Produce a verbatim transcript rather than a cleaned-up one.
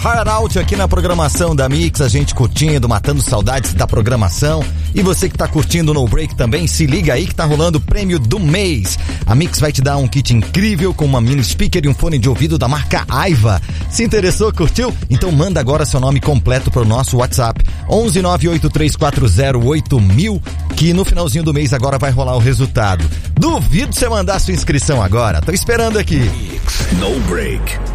Hard Out aqui na programação da Mix, a gente curtindo, matando saudades da programação. E você que tá curtindo No Break também, se liga aí que tá rolando o prêmio do mês. A Mix vai te dar um kit incrível com uma mini speaker e um fone de ouvido da marca Aiva. Se interessou, curtiu? Então manda agora seu nome completo pro nosso WhatsApp onze nove oito três quatro zero oito mil, que no finalzinho do mês agora vai rolar o resultado. Duvido você mandar sua inscrição agora, tô esperando aqui. No Break.